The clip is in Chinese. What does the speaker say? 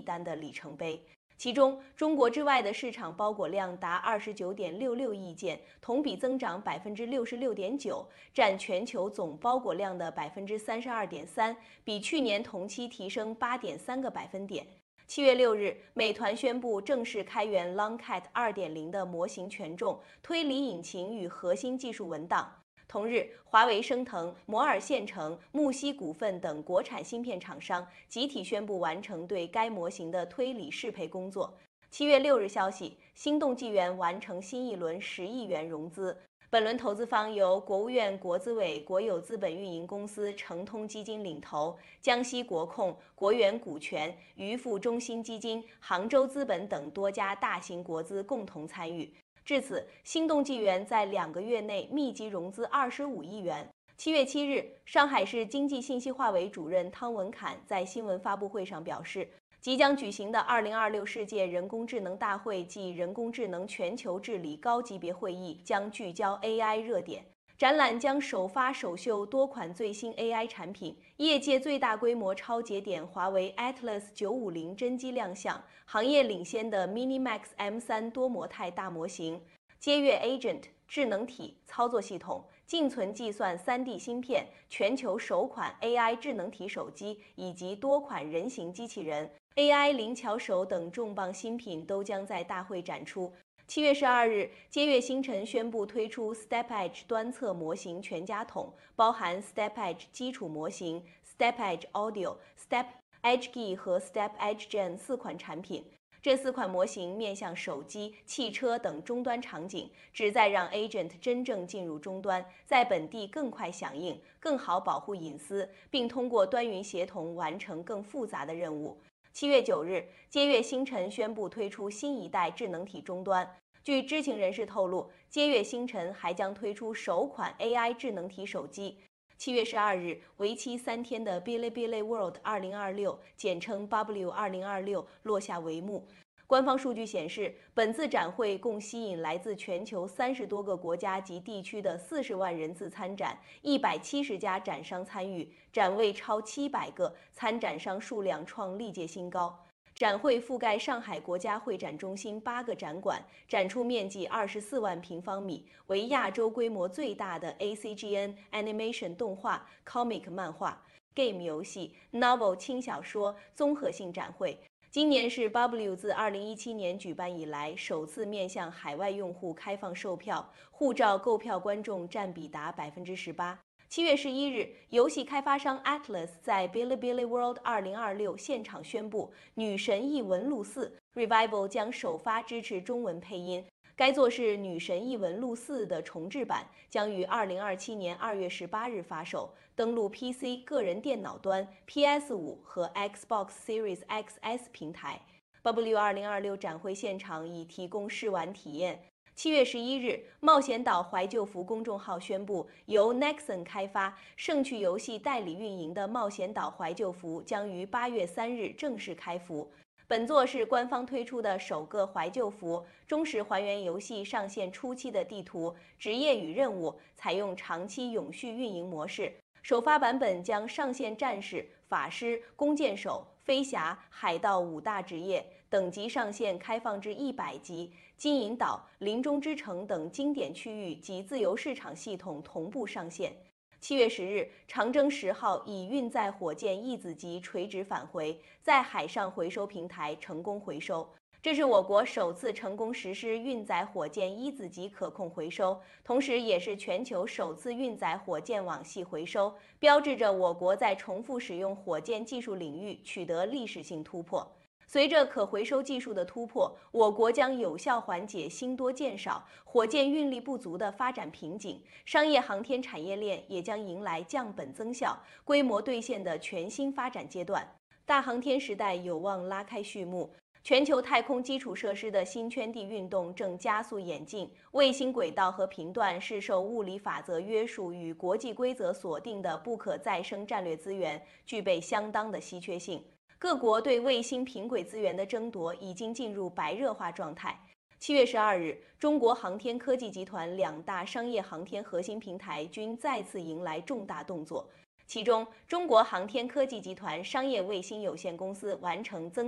单的里程碑。其中，中国之外的市场包裹量达29.66亿件，同比增长66.9%，占全球总包裹量的32.3%，比去年同期提升8.3个百分点。7月6日，美团宣布正式开源 Longcat 2.0的模型权重、推理引擎与核心技术文档。同日，华为、升腾、摩尔线程、木犀股份等国产芯片厂商集体宣布完成对该模型的推理适配工作。7月6日消息，心动纪元完成新一轮10亿元融资。本轮投资方由国务院国资委国有资本运营公司诚通基金领投，江西国控、国元股权、渔富中心基金、杭州资本等多家大型国资共同参与。至此，心动纪元在2个月内密集融资25亿元。7月7日，上海市经济信息化委主任汤文侃在新闻发布会上表示，即将举行的2026世界人工智能大会暨人工智能全球治理高级别会议将聚焦 AI 热点。展览将首发首秀多款最新 AI 产品，业界最大规模超节点华为 Atlas 950真机亮相，行业领先的 MiniMax M3多模态大模型，接跃 Agent 智能体操作系统，静存计算 3D 芯片，全球首款 AI 智能体手机以及多款人形机器人、AI 灵巧手等重磅新品都将在大会展出。7月12日，接跃星辰宣布推出 Step Edge 端侧模型全家桶，包含 Step Edge 基础模型、Step Edge Audio、Step Edge G 和 Step Edge Gen 4款产品。这4款模型面向手机、汽车等终端场景，旨在让 Agent 真正进入终端，在本地更快响应，更好保护隐私，并通过端云协同完成更复杂的任务。7月9日，接跃星辰宣布推出新一代智能体终端。据知情人士透露，接跃星辰还将推出首款 AI 智能体手机。7月12日，为期3天的 Bilibili World 2026，简称 W 2026落下帷幕。官方数据显示，本次展会共吸引来自全球30多个国家及地区的40万人次参展，170家展商参与，展位超700个，参展商数量创历届新高。展会覆盖上海国家会展中心8个展馆，展出面积24万平方米，为亚洲规模最大的 ACGN Animation 动画、Comic 漫画、Game 游戏、Novel 轻小说综合性展会。今年是 W 自2017年举办以来首次面向海外用户开放售票，护照购票观众占比达18%。7月11日，游戏开发商 Atlas 在 Bilibili World 2026现场宣布，《女神异闻录4 Revival》将首发支持中文配音。该作是《女神异闻录4》的重制版，将于2027年2月18日发售，登陆 PC 个人电脑端、PS5 和 Xbox Series XS 平台。W 2026展会现场已提供试玩体验。7月11日，冒险岛怀旧服公众号宣布，由 Nexon 开发、盛趣游戏代理运营的冒险岛怀旧服将于8月3日正式开服。本作是官方推出的首个怀旧服，忠实还原游戏上线初期的地图、职业与任务，采用长期永续运营模式。首发版本将上线战士、法师、弓箭手、飞侠、海盗5大职业，等级上限开放至100级，金银岛、林中之城等经典区域及自由市场系统同步上线。7月10日，长征10号以运载火箭一子级垂直返回，在海上回收平台成功回收。这是我国首次成功实施运载火箭一子级可控回收，同时也是全球首次运载火箭网系回收，标志着我国在重复使用火箭技术领域取得历史性突破。随着可回收技术的突破，我国将有效缓解星多箭少、火箭运力不足的发展瓶颈，商业航天产业链也将迎来降本增效、规模兑现的全新发展阶段。大航天时代有望拉开序幕。全球太空基础设施的新圈地运动正加速演进，卫星轨道和频段是受物理法则约束与国际规则锁定的不可再生战略资源，具备相当的稀缺性。各国对卫星平轨资源的争夺已经进入白热化状态。7月12日，中国航天科技集团2大商业航天核心平台均再次迎来重大动作，其中，中国航天科技集团商业卫星有限公司完成增